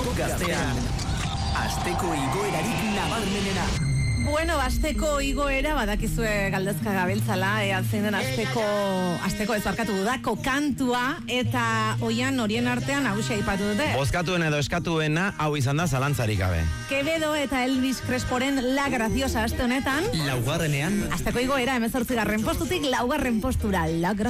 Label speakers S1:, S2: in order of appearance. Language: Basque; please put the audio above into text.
S1: Top Gaztean, asteko igoerarik nabarmenena.
S2: Bueno, asteko igoera badakizue galdezka gabiltzala, zein den asteko ez barkatu dudako kantua, eta oian horien artean hausia aipatu dute.
S3: Bozkatuen edo eskatuena hau izan da zalantzarik gabe.
S2: Quevedo eta Elvis Cresporen La Graciosa aste honetan.
S1: Laugarrenean.
S2: Asteko igoera 18. postutik 4. postura. La